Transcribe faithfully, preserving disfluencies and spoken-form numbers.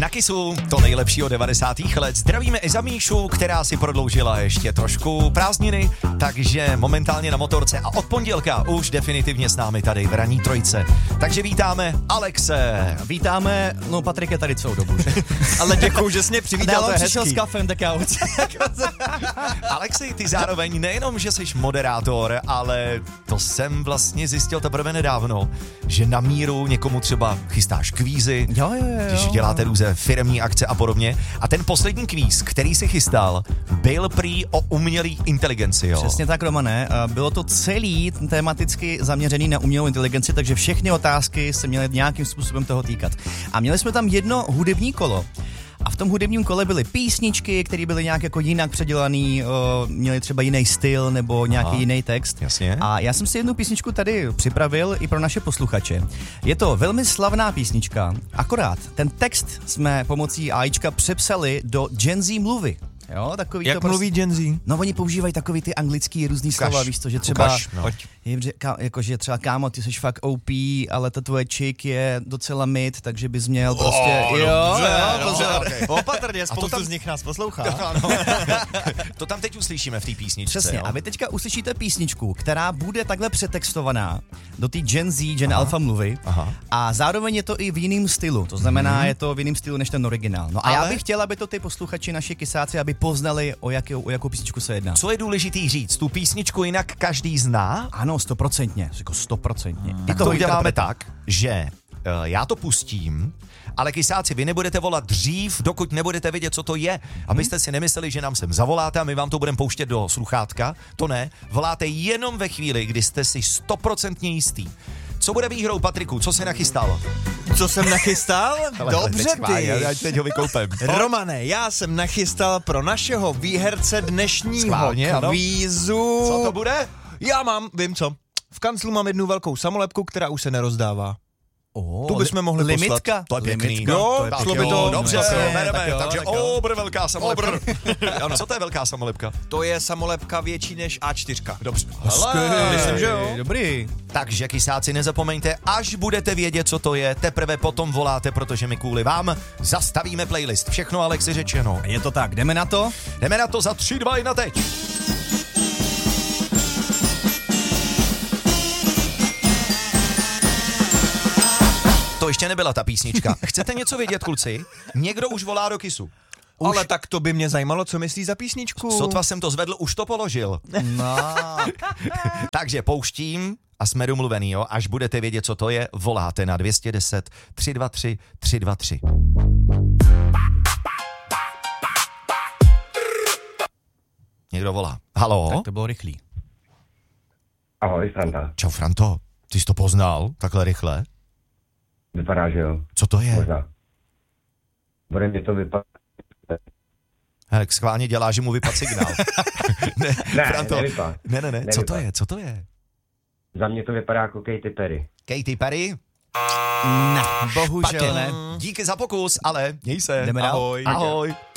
Na Kissu to nejlepší od devadesátých let. Zdravíme i za Míšu, která si prodloužila ještě trošku prázdniny, takže momentálně na motorce a od pondělka už definitivně s námi tady v ranní trojce. Takže vítáme Alexe. Vítáme, no Patrik je tady celou dobu, že? Ale děkuju, že jsi mě přivítal, to je přišel hezký. s kafem, tak já Alexi, ty zároveň nejenom, že jsi moderátor, ale to jsem vlastně zjistil teprve nedávno, že na míru někomu třeba chystáš kvízy, Jo, jo, jo. když děláte různé firemní akce a podobně. A ten poslední kvíz, který si chystal, byl prý o umělé inteligenci, jo? Přesně tak, Romane. Bylo to celý tematicky zaměřený na umělou inteligenci, takže všechny otázky se měly nějakým způsobem toho týkat. A měli jsme tam jedno hudební kolo. A v tom hudebním kole byly písničky, které byly nějak jako jinak předělaný, o, měly třeba jiný styl nebo nějaký Aha, jiný text. jasně. A já jsem si jednu písničku tady připravil i pro naše posluchače. Je to velmi slavná písnička, akorát ten text jsme pomocí AIčka přepsali do Gen Z mluvy. Jo, takový Jak to mluví Gen Z? No oni používají takový ty anglický různý Ukaž, slova, víš to, že třeba ukaž, no. jim říká, jakože třeba kámo, ty jsi fakt O P, ale ta tvoje chick je docela mid, takže bys měl prostě, Oh, jo, dobře, jo, no, pozor. okay. Opatrně, spoustu tam- z nich nás poslouchá. Ano. To tam teď uslyšíme v té písničce. Přesně, jo? a vy teďka uslyšíte písničku, která bude takhle přetextovaná do té Gen Z, Gen Aha. Alpha mluvy. Aha. A zároveň je to i v jiném stylu, to znamená, hmm. je to v jiném stylu než ten originál. No a Ale- já bych chtěl, aby to ty posluchači, naši kysáci, aby poznali, o jakou, o jakou písničku se jedná. Co je důležitý říct? Tu písničku jinak každý zná? Ano, stoprocentně, jako stoprocentně. Tak to uděláme tak, že uh, já to pustím, ale kysáci, vy nebudete volat dřív, dokud nebudete vědět, co to je, abyste si nemysleli, že nám sem zavoláte a my vám to budeme pouštět do sluchátka. To ne, voláte jenom ve chvíli, kdy jste si stoprocentně jistý. Co bude výhrou, Patriku? Co jsi nachystal? Co jsem nachystal? Dobře ty. Já teď ho vykoupem. Romane, já jsem nachystal pro našeho výherce dnešního Schválně, ano. kvízu. Co to bude? Já mám, vím co. V kanclu mám jednu velkou samolepku, která už se nerozdává. Oh, Tu bychom mohli limitka. poslat. To je pěkný. Limitka. Jo, to je šlo by pěkný. to. Dobře, No, jasně, bereme. tak jo, Takže tak jo. obr velká samolepka. Ano, co to je velká samolepka? To je samolepka větší než A čtyři. Dobře. Hele, myslím, že jo. Dobrý. Takže kysáci, nezapomeňte, až budete vědět, co to je, teprve potom voláte, protože my kvůli vám zastavíme playlist. Všechno, Alexi, řečeno. Je to tak, jdeme na to? Jdeme na to za tři, dva, jedna, teď. To ještě nebyla ta písnička. Chcete něco vědět, kluci? Někdo už volá do Kissu. Už. Ale tak to by mě zajímalo, co myslí za písničku. Sotva jsem to zvedl, už to položil. No. Takže pouštím a jsme domluvený, jo? Až budete vědět, co to je, voláte na dvě jedna nula, tři dva tři, tři dva tři. Někdo volá. Haló? Tak to bylo rychlý. Ahoj, Franta. Čau, Franto. Ty jsi to poznal takhle rychle? Vypadá, že jo. Co to je? Možná. Bude mě to vypadat. Hele, schválně dělá, že mu vypad signál. ne, Ne, Franto. nevypad. Ne, ne, ne. Co Nevypad. to je? Co to je? Za mě to vypadá jako Katy Perry. Katy Perry? Ne, bohužel Špatně. ne. Díky za pokus, ale měj se. Jdeme dál. Ahoj. Ahoj.